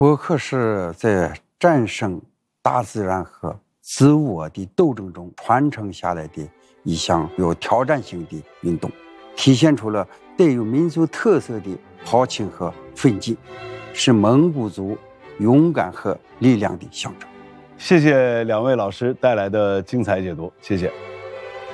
博克是在战胜大自然和自我的斗争中传承下来的一项有挑战性的运动，体现出了带有民族特色的豪情和奋进，是蒙古族勇敢和力量的象征。 谢谢两位老师带来的精彩解读，谢谢。